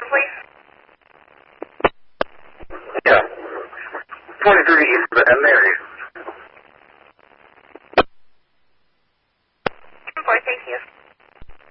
please? Yeah. 23 East Van Mary. Boy, thank you.